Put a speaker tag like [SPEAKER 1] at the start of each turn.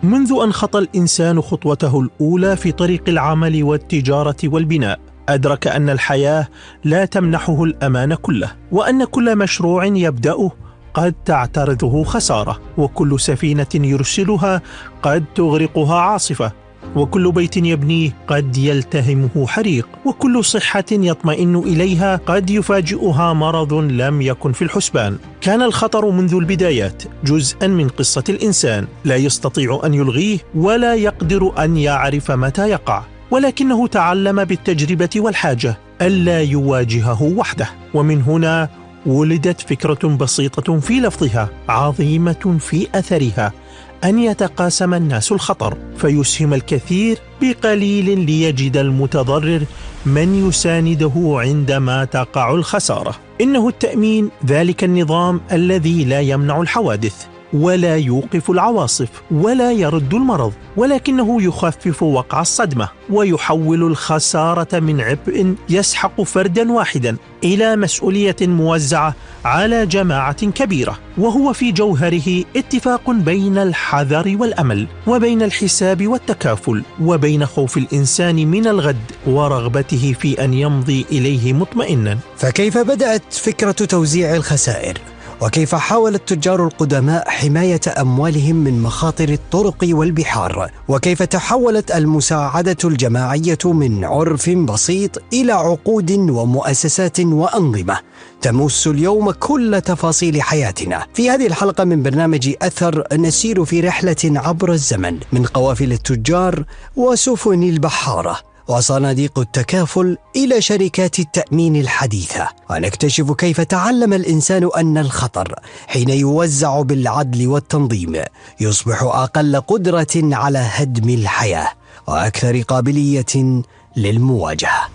[SPEAKER 1] منذ أن خطى الإنسان خطوته الأولى في طريق العمل والتجارة والبناء، أدرك أن الحياة لا تمنحه الأمان كله، وأن كل مشروع يبدأه قد تعترضه خسارة، وكل سفينة يرسلها قد تغرقها عاصفة، وكل بيت يبنيه قد يلتهمه حريق، وكل صحة يطمئن إليها قد يفاجئها مرض لم يكن في الحسبان. كان الخطر منذ البدايات جزءا من قصة الإنسان، لا يستطيع أن يلغيه ولا يقدر أن يعرف متى يقع، ولكنه تعلم بالتجربة والحاجة ألا يواجهه وحده. ومن هنا ولدت فكرة بسيطة في لفظها عظيمة في أثرها، أن يتقاسم الناس الخطر، فيسهم الكثير بقليل ليجد المتضرر من يسانده عندما تقع الخسارة. إنه التأمين، ذلك النظام الذي لا يمنع الحوادث ولا يوقف العواصف ولا يرد المرض، ولكنه يخفف وقع الصدمة ويحول الخسارة من عبء يسحق فردا واحدا إلى مسؤولية موزعة على جماعة كبيرة. وهو في جوهره اتفاق بين الحذر والأمل، وبين الحساب والتكافل، وبين خوف الإنسان من الغد ورغبته في أن يمضي إليه مطمئنا.
[SPEAKER 2] فكيف بدأت فكرة توزيع الخسائر؟ وكيف حاول التجار القدماء حماية أموالهم من مخاطر الطرق والبحار؟ وكيف تحولت المساعدة الجماعية من عرف بسيط إلى عقود ومؤسسات وأنظمة تمس اليوم كل تفاصيل حياتنا؟ في هذه الحلقة من برنامج أثر نسير في رحلة عبر الزمن، من قوافل التجار وسفن البحارة وصناديق التكافل إلى شركات التأمين الحديثة، ونكتشف كيف تعلم الإنسان أن الخطر حين يوزع بالعدل والتنظيم يصبح أقل قدرة على هدم الحياة وأكثر قابلية للمواجهة.